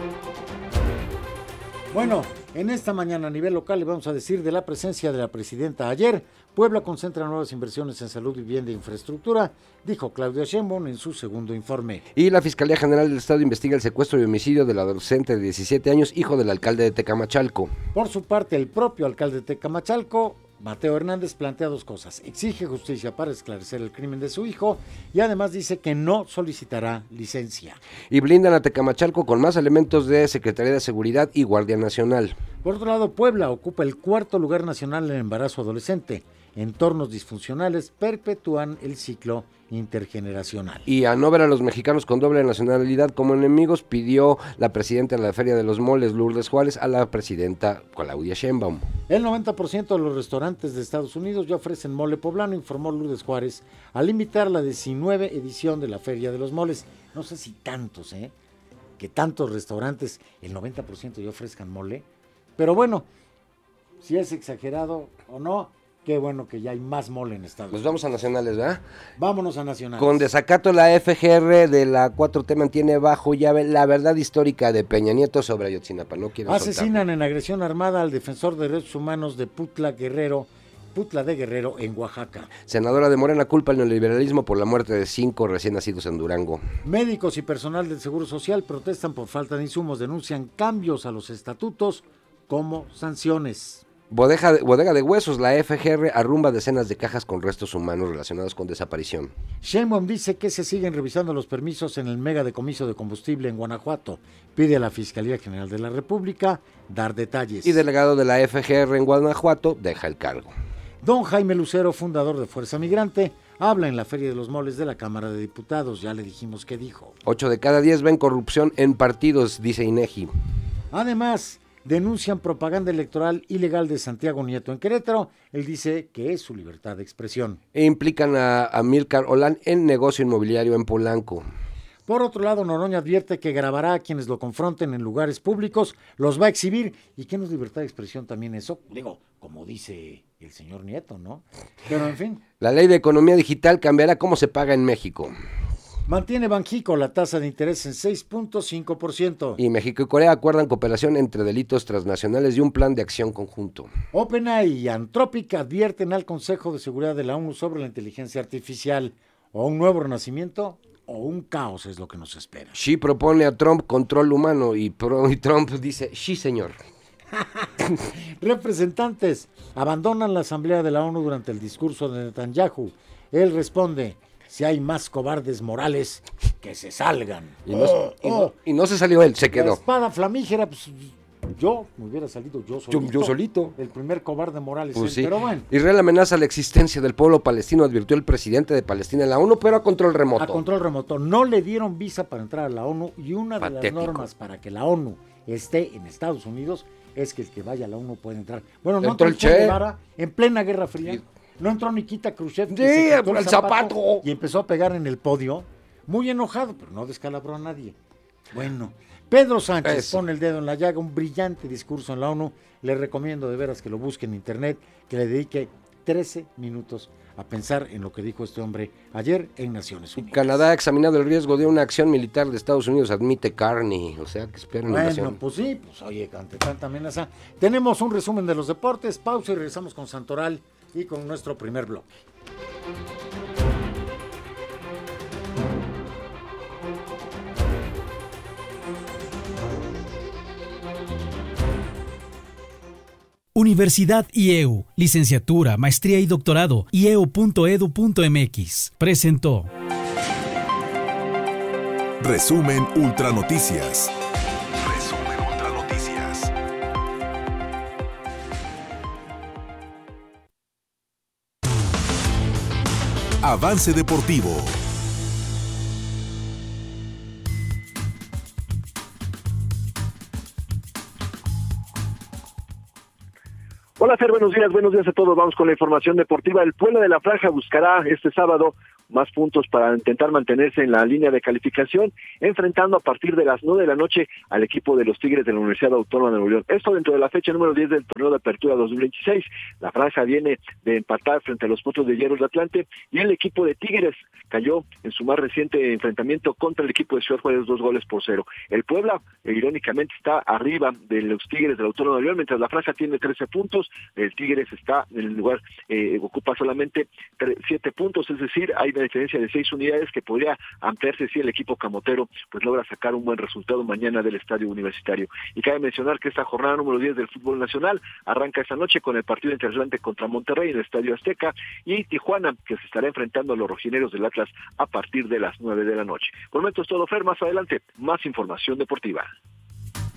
Bueno, en esta mañana a nivel local le vamos a decir de la presencia de la presidenta. Ayer, Puebla concentra nuevas inversiones en salud, vivienda e infraestructura, dijo Claudia Sheinbaum en su segundo informe. Y la Fiscalía General del Estado investiga el secuestro y homicidio del adolescente de 17 años, hijo del alcalde de Tecamachalco. Por su parte, el propio alcalde de Tecamachalco, Mateo Hernández, plantea dos cosas. Exige justicia para esclarecer el crimen de su hijo y además dice que no solicitará licencia. Y blindan a Tecamachalco con más elementos de Secretaría de Seguridad y Guardia Nacional. Por otro lado, Puebla ocupa el cuarto lugar nacional en embarazo adolescente. Entornos disfuncionales perpetúan el ciclo intergeneracional. Y a no ver a los mexicanos con doble nacionalidad como enemigos, pidió la presidenta de la Feria de los Moles, Lourdes Juárez, a la presidenta Claudia Sheinbaum. El 90% de los restaurantes de Estados Unidos ya ofrecen mole poblano, informó Lourdes Juárez, al invitar la 19 edición de la Feria de los Moles. No sé si tantos, que tantos restaurantes, el 90% ya ofrezcan mole. Pero bueno, si es exagerado o no, qué bueno que ya hay más mole en Estados Unidos. Pues vamos a nacionales, ¿verdad? Vámonos a nacionales. Con desacato, la FGR de la 4T mantiene bajo llave la verdad histórica de Peña Nieto sobre Ayotzinapa. No quieren Asesinan en agresión armada al defensor de derechos humanos de Putla de Guerrero, en Oaxaca. Senadora de Morena culpa al neoliberalismo por la muerte de 5 recién nacidos en Durango. Médicos y personal del Seguro Social protestan por falta de insumos, denuncian cambios a los estatutos como sanciones. Bodega de Huesos, la FGR arrumba decenas de cajas con restos humanos relacionados con desaparición. Sheinbaum dice que se siguen revisando los permisos en el mega decomiso de combustible en Guanajuato. Pide a la Fiscalía General de la República dar detalles. Y delegado de la FGR en Guanajuato deja el cargo. Don Jaime Lucero, fundador de Fuerza Migrante, habla en la Feria de los Moles de la Cámara de Diputados. Ya le dijimos qué dijo. 8 de cada 10 ven corrupción en partidos, dice INEGI. Además, denuncian propaganda electoral ilegal de Santiago Nieto en Querétaro. Él dice que es su libertad de expresión. E implican a Amílcar Olán en negocio inmobiliario en Polanco. Por otro lado, Noroña advierte que grabará a quienes lo confronten en lugares públicos, los va a exhibir. ¿Y qué no es libertad de expresión también eso? Digo, como dice el señor Nieto, ¿no? Pero en fin. La ley de economía digital cambiará cómo se paga en México. Mantiene Banxico la tasa de interés en 6.5%. Y México y Corea acuerdan cooperación entre delitos transnacionales y un plan de acción conjunto. OpenAI y Anthropic advierten al Consejo de Seguridad de la ONU sobre la inteligencia artificial. O un nuevo renacimiento o un caos es lo que nos espera. Xi propone a Trump control humano y Trump dice, sí señor. Representantes abandonan la Asamblea de la ONU durante el discurso de Netanyahu. Él responde: si hay más cobardes morales, que se salgan. Y no se salió él, se quedó. La espada flamígera, pues yo me hubiera salido yo solito. Yo solito. El primer cobarde Morales, pues sí. Pero bueno. Israel amenaza la existencia del pueblo palestino, advirtió el presidente de Palestina en la ONU, pero a control remoto. A control remoto. No le dieron visa para entrar a la ONU y una de las normas para que la ONU esté en Estados Unidos es que el que vaya a la ONU puede entrar. Bueno, no entró el Che Guevara en plena Guerra Fría. No entró Nikita Khrushchev. Sí, el zapato. Y empezó a pegar en el podio, muy enojado, pero no descalabró a nadie. Bueno, Pedro Sánchez pone el dedo en la llaga, un brillante discurso en la ONU. Le recomiendo de veras que lo busque en internet, que le dedique 13 minutos a pensar en lo que dijo este hombre ayer en Naciones Unidas. Canadá ha examinado el riesgo de una acción militar de Estados Unidos, admite Carney, o sea que esperan invasión. Bueno, pues sí, pues oye, ante tanta amenaza. Tenemos un resumen de los deportes, pausa y regresamos con Santoral y con nuestro primer bloque. Universidad IEU, licenciatura, maestría y doctorado, ieu.edu.mx, presentó. Resumen Ultra Noticias. Avance Deportivo. Hola, Fer, buenos días a todos. Vamos con la información deportiva. El Puebla de la Franja buscará este sábado más puntos para intentar mantenerse en la línea de calificación, enfrentando a partir de las 9 de la noche al equipo de los Tigres de la Universidad Autónoma de Nuevo León. Esto dentro de la fecha número 10 del torneo de apertura 2026. La franja viene de empatar frente a los Potros de Hierro de Atlante y el equipo de Tigres cayó en su más reciente enfrentamiento contra el equipo de Ciudad Juárez 2-0. El Puebla, irónicamente, está arriba de los Tigres de la Autónoma de León, mientras la franja tiene 13 puntos, el Tigres está en el lugar, ocupa solamente 7 puntos, es decir, hay una diferencia de 6 unidades que podría ampliarse si el equipo camotero pues logra sacar un buen resultado mañana del Estadio Universitario. Y cabe mencionar que esta jornada número 10 del fútbol nacional arranca esta noche con el partido entre Atlante contra Monterrey en el Estadio Azteca y Tijuana, que se estará enfrentando a los rojineros del Atlas a partir de las 9 de la noche. Por el momento es todo, Fer, más adelante, más información deportiva.